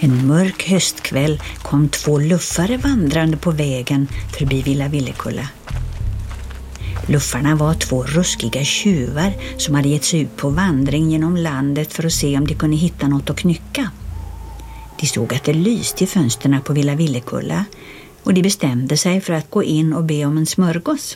En mörk höstkväll kom 2 luffare vandrande på vägen förbi Villa Villekulla. Luffarna var 2 ruskiga tjuvar som hade gett sig ut på vandring genom landet för att se om de kunde hitta något att knycka. De såg att det lyste i fönsterna på Villa Villekulla och de bestämde sig för att gå in och be om en smörgås.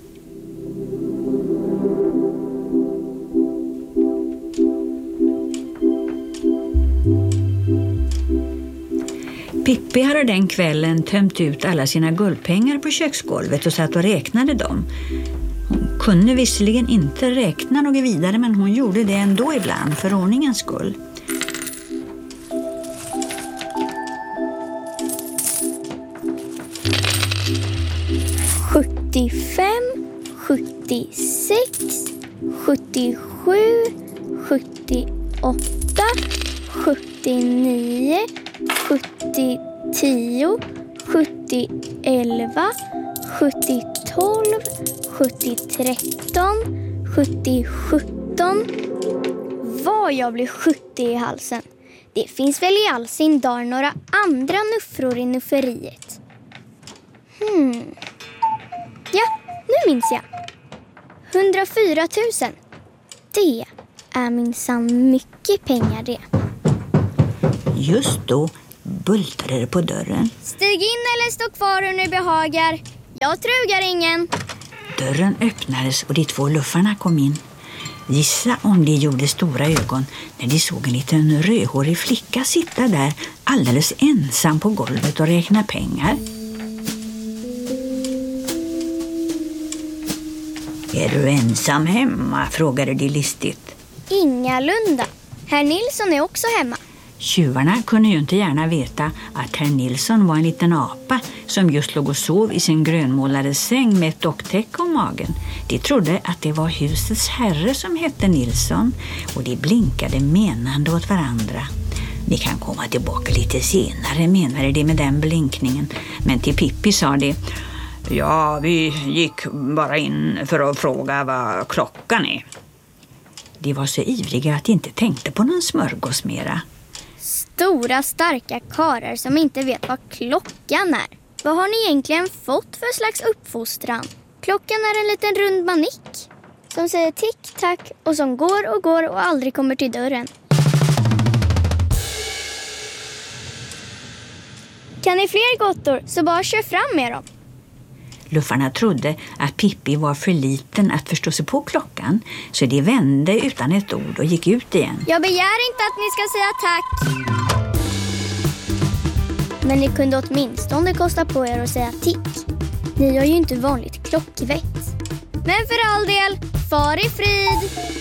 Pippi hade den kvällen tömt ut alla sina guldpengar på köksgolvet och satt och räknade dem. Hon kunde visserligen inte räkna något vidare, men hon gjorde det ändå ibland för ordningens skull. «75, 76, 77, 78, 79, 70, 10, 70, 11, 70, 12, 70, 13, 70, 17. Vad jag blir 70 i halsen. Det finns väl i all sin dar några andra nuffror i nufferiet. Ja, nu minns jag. 104 000. Det är minsann mycket pengar det. Just då bultade det på dörren. Stig in eller stå kvar hur ni behagar. Jag trugar ingen. Dörren öppnades och de 2 luffarna kom in. Gissa om de gjorde stora ögon när de såg en liten rödhårig flicka sitta där alldeles ensam på golvet och räkna pengar. Är du ensam hemma? Frågade de listigt. Ingalunda. Herr Nilsson är också hemma. Tjuvarna kunde ju inte gärna veta att herr Nilsson var en liten apa som just låg och sov i sin grönmålade säng med ett docktäcke om magen. De trodde att det var husets herre som hette Nilsson och de blinkade menande åt varandra. Vi kan komma tillbaka lite senare, menade de med den blinkningen. Men till Pippi sa de: ja, vi gick bara in för att fråga vad klockan är. De var så ivriga att de inte tänkte på någon smörgås mera. Stora starka karlar som inte vet vad klockan är. Vad har ni egentligen fått för slags uppfostran? Klockan är en liten rund manick som säger tick-tack och som går och aldrig kommer till dörren. Kan ni fler gåtor så bara kör fram med dem. Luffarna trodde att Pippi var för liten att förstå sig på klockan, så de vände utan ett ord och gick ut igen. Jag begär inte att ni ska säga tack. Men ni kunde åtminstone kosta på er att säga tick. Ni har ju inte vanligt klockvett. Men för all del, far i frid!